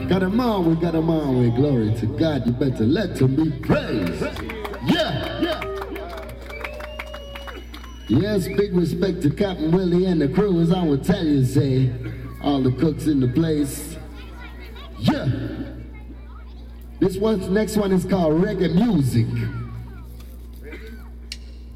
Got 'em on, we got 'em on, we glory to God. You better let him be praised. Yeah, yeah. Yes, big respect to Captain Willie and the crew, as I would tell you, say, all the cooks in the place. Yeah. Next one is called Reggae Music.